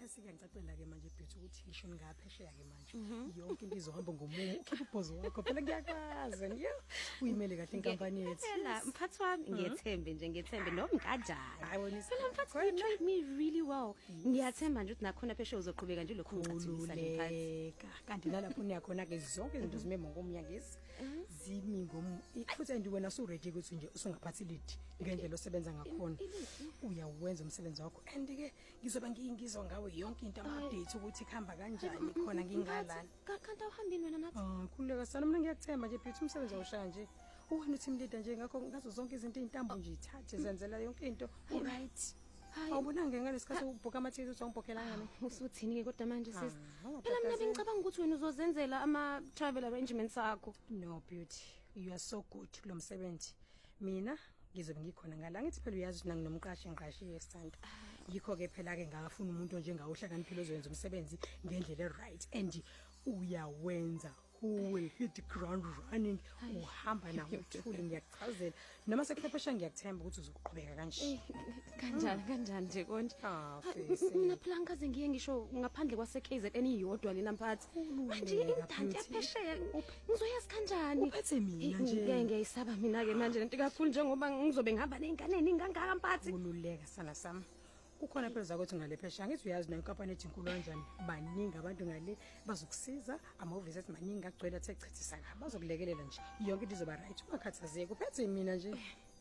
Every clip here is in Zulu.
Yasi ngiyacacela ke manje Beauty ukuthi ngisho ngaphesheya ke manje yonke into izohamba ngomumo ukhipha uphozo wakho phela ngiyakwazi ngiyo uyimele kahle inkampani yethu phela mphathi wami ngiyethembe noma kanjani Ayibonisa phela mphathi you treat me really well ngiyathemba nje ukuthi nakhona phesheya uzoqhubeka nje lokho ungathulisa nje mphathi kanti nalapho uyakhona ke zonke izinto zimema ngomnyangisi zimi futhi and wena so ready ukuthi nje usungaphathi lead ngendlela osebenza ngakhona uyawenza umsebenzi wakho and ke ngizoba ngiyingizwa ngawe yonke into ama-update ukuthi ikhamba kanjani khona ngingalana kanti awuhambini wena nathi khululeka sana mina ngiyakuthemba nje Beauty umsebenzi awushaya nje uwena uteam leader nje ngakho ngazo zonke izinto intambo nje ithathe zenzela yonke into right awubonanga ngalesikhathi ubhuka amathiki uthi ungibhokhelanga mina usuthini ke kodwa manje sis phela mina bengicabanga ukuthi wena uzozenzela ama travel arrangements akho no Beauty you are so good kulo msebenzi mina ngizobe ngikhona ngala ngithi phela uyazi mina nginomqashi ngiqashiwe sithanda yikho ke phela ke ngakafuna umuntu njengawe uhlakaniphile ozoyenza umsebenzi ngendlela right and uyawenza will hit the ground running uhamba nawo uthule ngiyachazela noma sekuphepesha ngiyakuthemba ukuthi uzoqhubeka kanje kanjani nje konje face mina phela ngikaze ngiye ngisho ngaphandle kwase KZN iyodwa lena mphathi manje intanti yaphesheya ngizoyazi kanjani uphethe mina nje ngiyayisaba mina ke manje lento kakhulu njengoba ngizobe ngihamba nezingane ningangaka mphathi ululeka sana sami kukhona phela zakuthi ngale phesha ngithi uyazi nayo inkampani ejinkulu kanjani baningi abantu ngale bazokusiza ama-office ethi maningi agcwele athe chithisa ngaba bazokulekelela nje yonke into izoba right ungakhathazeki uphethe mina nje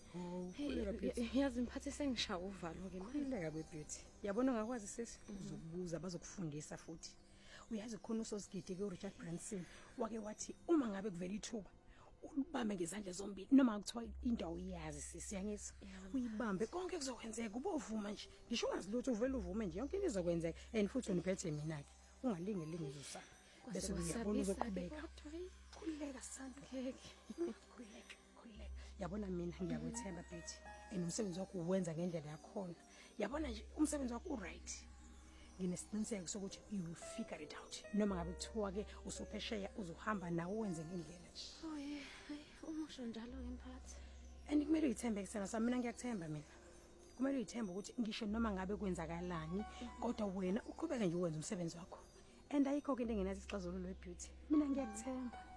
yazi mphathi sengishaya uvalo ke khululeka kwe-Beauty yabona ungakwazi sisi uzokubuza bazokufundisa futhi uyazi khona uSosigidi ke uRichard Branson wake wathi uma ngabe kuvela ithuba ubambe ngezandla zombili noma kuthiwa indawo iyazi sisiyangisa uyibambe konke kuzokwenzeka ubovuma nje ngisho ungazilutho uvela uvume nje yonke into izokwenzeka and futhi uniphethe mina ke ungalinge uzosala bese uyabona uzoqhubeka khululeka sandla khululeka yabona mina ngiyakwethemba Beauty and umsebenzi wakho uwenza ngendlela yakhona yabona nje umsebenzi wakho right nginesiqiniseko sokuthi you will figure it out noma ngabe kuthiwa ke usuphesheya uzohamba nawe wenze ngendlela nje umusho njalo ke mphathi and kumele uyithembe kusena sami mina ngiyakuthemba mina kumele uyithembe ukuthi ngisho noma ngabe kwenzakalani kodwa wena uqhubeka nje uwenza umsebenzi wakho and ayikho ke into engenazi isixazululo weBeauty mina ngiyakuthemba